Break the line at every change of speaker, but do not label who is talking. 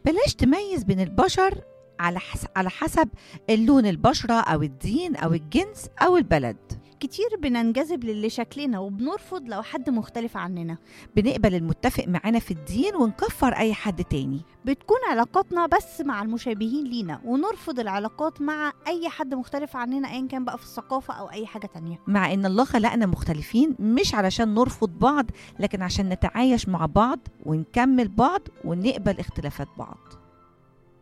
بلاش تميز بين البشر على حسب اللون البشرة أو الدين أو الجنس أو البلد.
كتير بننجذب للي شكلنا وبنرفض لو حد مختلف عننا.
بنقبل المتفق معانا في الدين ونكفر أي حد تاني.
بتكون علاقاتنا بس مع المشابهين لينا ونرفض العلاقات مع أي حد مختلف عننا أيا كان بقى في الثقافة أو أي حاجة تانية.
مع إن الله خلقنا مختلفين مش علشان نرفض بعض، لكن عشان نتعايش مع بعض ونكمل بعض ونقبل اختلافات بعض.